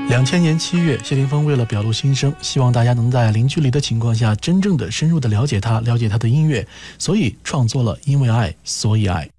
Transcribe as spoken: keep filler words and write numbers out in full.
两千年七月，谢霆锋为了表露心声，希望大家能在零距离的情况下真正的深入的了解他，了解他的音乐，所以创作了《因为爱所以爱》。